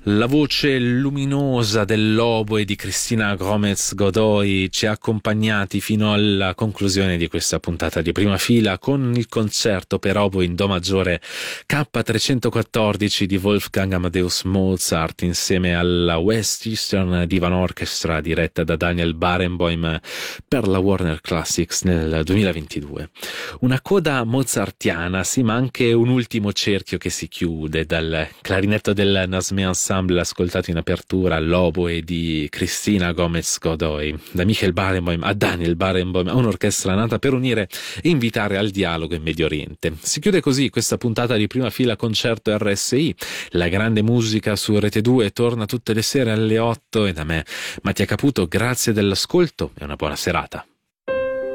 La voce luminosa dell'oboe di Cristina Gomez Godoy ci ha accompagnati fino alla conclusione di questa puntata di Prima Fila con il concerto per oboe in do maggiore K314 di Wolfgang Amadeus Mozart insieme alla West Eastern Divan Orchestra diretta da Daniel Barenboim per la Warner Classics nel 2022. Una coda mozartiana, sì, ma anche un ultimo cerchio che si chiude dal clarinetto del Nasmé Ensemble ascoltato in apertura all'oboe di Cristina Gomez Godoy, da Michael Barenboim a Daniel Barenboim, a un'orchestra nata per unire e invitare al dialogo in Medio Oriente. Si chiude così questa puntata di Prima Fila Concerto RSI. La grande musica su Rete 2 torna tutte le sere alle 8 e da me, Mattia Caputo, grazie dell'ascolto e una buona serata.